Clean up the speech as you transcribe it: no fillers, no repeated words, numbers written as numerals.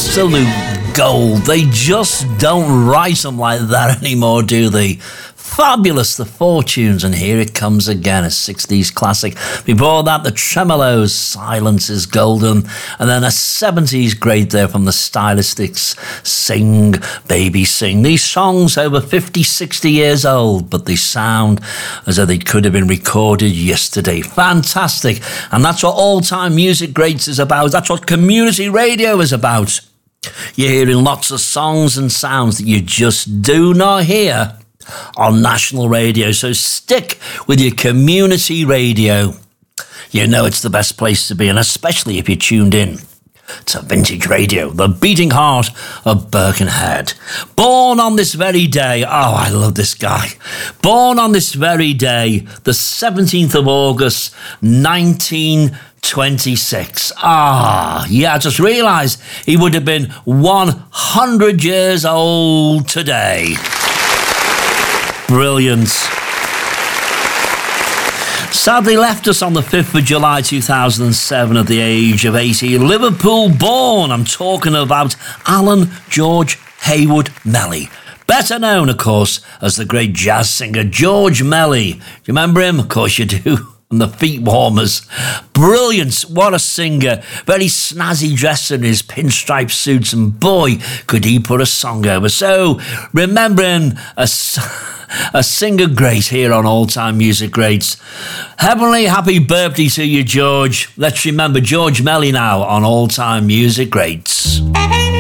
absolute gold. They just don't write them like that anymore, do they? Fabulous, the Fortunes, and here it comes again, a 60s classic. Before that, the Tremolos, Silence is Golden, and then a 70s great there from the Stylistics, Sing, Baby Sing. These songs over 50, 60 years old, but they sound as though they could have been recorded yesterday. Fantastic, and that's what all-time music greats is about. That's what community radio is about. You're hearing lots of songs and sounds that you just do not hear on national radio, so stick with your community radio. You know it's the best place to be, and especially if you're tuned in to Vintage Radio, the beating heart of Birkenhead. Born on this very day, oh, I love this guy. Born on this very day, the 17th of August, 1926. I just realised he would have been 100 years old today. Brilliant. Sadly left us on the 5th of July 2007 at the age of 80. Liverpool born. I'm talking about Alan George Heywood Melly. Better known, of course, as the great jazz singer George Melly. Do you remember him? Of course you do. And the Feet Warmers. Brilliant. What a singer. Very snazzy dressed in his pinstripe suits, and boy, could he put a song over. So, remembering a singer great here on All Time Music Greats. Heavenly happy birthday to you, George. Let's remember George Melly now on All Time Music Greats.